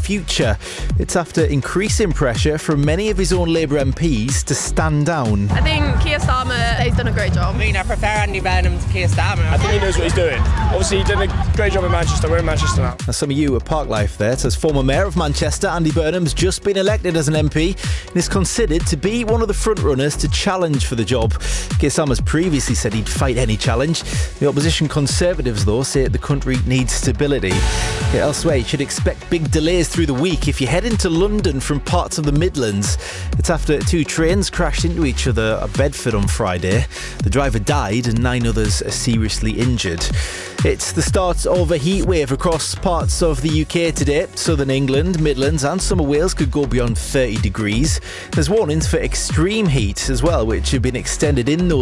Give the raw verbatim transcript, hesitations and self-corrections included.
future. It's after increasing pressure from many of his own Labour M Ps to stand down. I think Keir Starmer has done a great job. I mean, I prefer Andy Burnham to Keir Starmer. I think he knows what he's doing. Obviously, he did a great job in Manchester. We're in Manchester now. Now, some of you at Park Life there. It says former Mayor of Manchester, Andy Burnham's just been elected as an M P and is considered to be one of the frontrunners to challenge for the job. Keir Starmer's previously said he'd fight any challenge. The opposition Conservatives, though, say the country needs stability. Yeah, elsewhere, you should expect big delays through the week if you head into London from parts of the Midlands. It's after two trains crashed into each other at Bedford on Friday. The driver died and nine others are seriously injured. It's the start of a heat wave across parts of the U K today. Southern England, Midlands and some of Wales could go beyond thirty degrees. There's warnings for extreme heat as well, which have been extended in those